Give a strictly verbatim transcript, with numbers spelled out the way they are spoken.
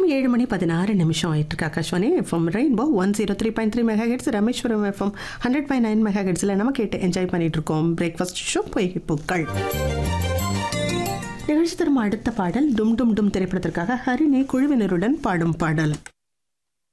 நேரம் ஏழு மணி பதினாறு நிமிஷம் ஆயிட்டு இருக்கு. Akashvani FM rainbow one zero three point three mega heads, Rameswaram FM hundred point nine mega ஹெட்ஸில் நம்ம கேட்டு என்ஜாய் பண்ணிட்டு இருக்கோம் பிரேக்ஃபாஸ்ட் ஷோ பொய்கை பூக்கள். நிகழ்ச்சி தரும் அடுத்த பாடல் டும் டும் டும் திரைப்படத்திற்காக ஹரிணி குழுவினருடன் பாடும் பாடல்.